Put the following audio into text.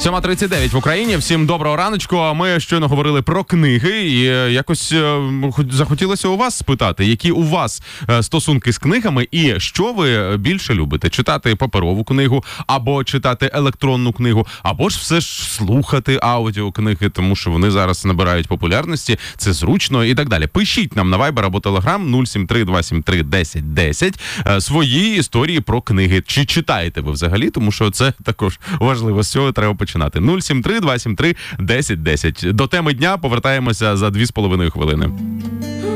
7:39 в Україні. Всім доброго раночку. Ми щойно говорили про книги і якось захотілося у вас спитати, які у вас стосунки з книгами і що ви більше любите? Читати паперову книгу, або читати електронну книгу, або ж все ж слухати аудіокниги, тому що вони зараз набирають популярності, це зручно і так далі. Пишіть нам на Viber або Telegram 073 273 1010 свої історії про книги. Чи читаєте ви взагалі? Тому що це також важливо. З цього треба починати. 073 273 1010. До теми дня повертаємося за 2,5 хвилини.